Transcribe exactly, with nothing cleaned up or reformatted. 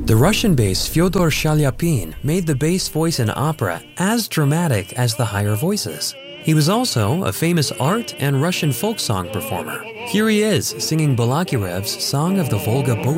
The Russian bass Fyodor Shalyapin made the bass voice in opera as dramatic as the higher voices. He was also a famous art and Russian folk song performer. Here he is singing Balakirev's Song of the Volga Boat